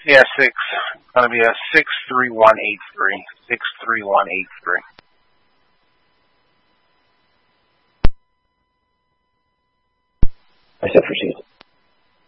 Yeah, six. It's going to be a 63183. 63183. I said for season.